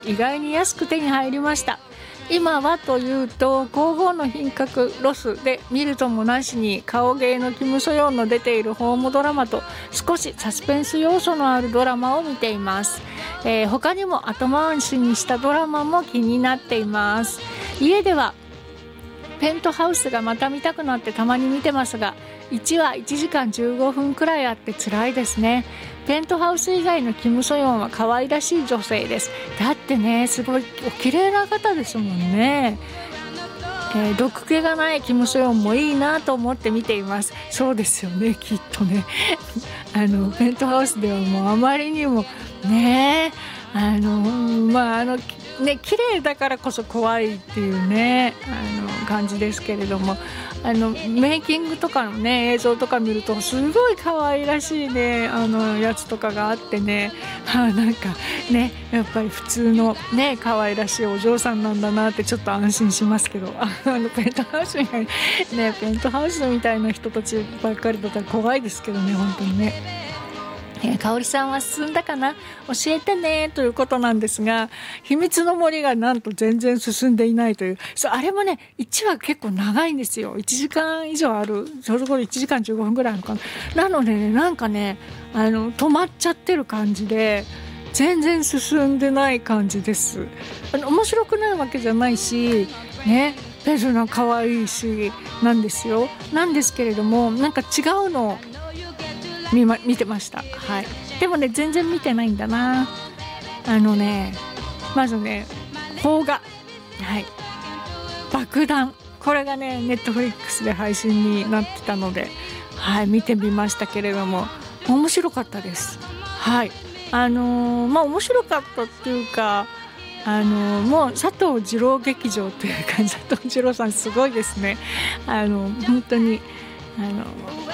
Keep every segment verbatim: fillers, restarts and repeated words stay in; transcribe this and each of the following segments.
意外に安く手に入りました。今はというと皇后の品格ロスで見るともなしに顔芸のキム・ソヨンの出ているホームドラマと少しサスペンス要素のあるドラマを見ています、えー、他にも後回しにしたドラマも気になっています。家ではペントハウスがまた見たくなってたまに見てますが、いちわいちじかんじゅうごふんくらいあって辛いですね。ペントハウス以外のキム・ソヨンは可愛らしい女性です。だってね、すごいお綺麗な方ですもんね。えー、毒気がないキム・ソヨンもいいなと思って見ています。そうですよね、きっとねあのペントハウスではもうあまりにもね、あのまああのね綺麗だからこそ怖いっていうねあの感じですけれども、あのメイキングとかのね映像とか見るとすごい可愛らしいねあのやつとかがあってね、はあ、なんかねやっぱり普通のね可愛らしいお嬢さんなんだなってちょっと安心しますけど、あのペントハウスみたいなねペントハウスみたいな人たちばっかりだったら怖いですけどね本当にね。えー、香織さんは進んだかな、教えてねということなんですが、秘密の森がなんと全然進んでいないという、そうあれもねいちわ結構長いんですよ。いちじかん以上ある、それこそいちじかんじゅうごふんぐらいあるのかな。なのでねなんかねあの止まっちゃってる感じで全然進んでない感じです。あの面白くないわけじゃないしね、ペルナ可愛いしなんですよ。なんですけれどもなんか違うの見, ま、見てました、はい、でもね全然見てないんだな。あのねまずね邦画、はい、爆弾、これがねネットフリックスで配信になってたので、はい、見てみましたけれども面白かったです。はい、あのー、まあ面白かったっていうかあのー、もう佐藤二郎劇場というか佐藤二郎さんすごいですね。あの本当にあの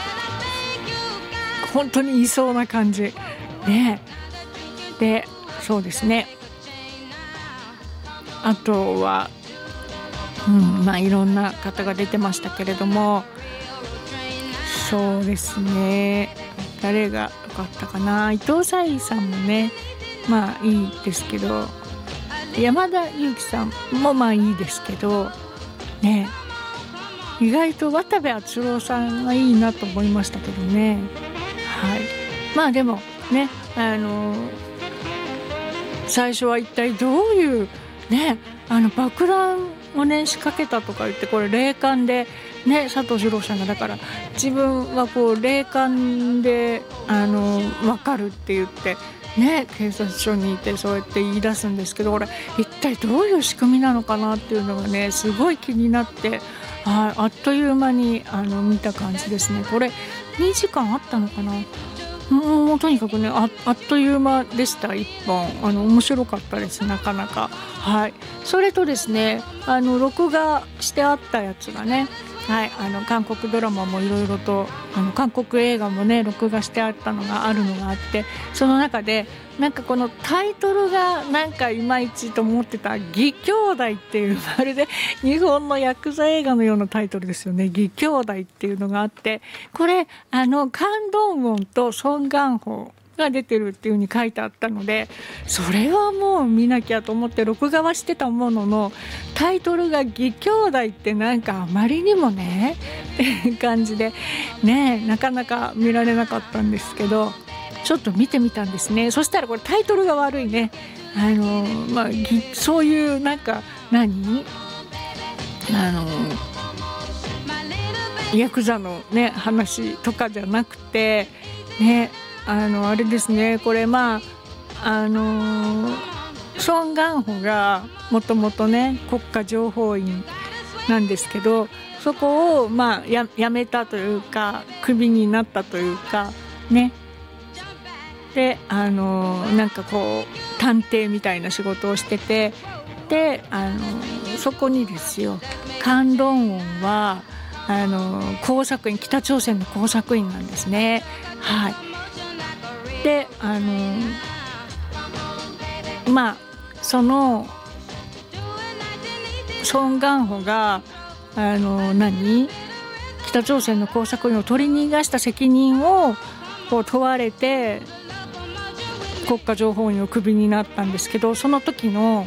本当にいそうな感じね。でそうですね、あとは、うんまあ、いろんな方が出てましたけれども、そうですね誰が良かったかな。伊藤沙莉さんもねまあいいですけど、山田裕貴さんもまあいいですけどね、意外と渡部篤郎さんがいいなと思いましたけどね。はい、まあでもねあの最初は一体どういうねあの爆弾をね仕掛けたとか言って、これ霊感でね佐藤二郎さんがだから自分はこう霊感であの分かるって言ってね警察署にいてそうやって言い出すんですけど、これ一体どういう仕組みなのかなっていうのがねすごい気になって、はい、あっという間にあの見た感じですね。これにじかんあったのかな。もうとにかくね あ, あっという間でした。いっぽんあの面白かったですなかなか。はい、それとですねあの録画してあったやつがね、はい、あの韓国ドラマもいろいろとあの韓国映画もね録画してあったのがあるのがあって、その中でなんかこのタイトルがなんかいまいちと思ってた義兄弟っていう、まるで日本のヤクザ映画のようなタイトルですよね。義兄弟っていうのがあって、これあのカン・ドンウォンとソン・ガンホが出てるっていう風に書いてあったので、それはもう見なきゃと思って録画はしてたものの、タイトルが義兄弟ってなんかあまりにもねっていう感じでねなかなか見られなかったんですけど、ちょっと見てみたんですね。そしたらこれタイトルが悪いね。あのまあそういうなんか何あのヤクザのね話とかじゃなくてね、あのあれですね、これまああのソン・ガンホがもともとね国家情報院なんですけど、そこをまあ や, やめたというかクビになったというかね、であのなんかこう探偵みたいな仕事をしてて、であのそこにですよカン・ドンウォンはあの工作員、北朝鮮の工作員なんですね。はい、であのまあそのソン・ガンホがあの何北朝鮮の工作員を取り逃がした責任をこう問われて国家情報院をクビになったんですけど、その時の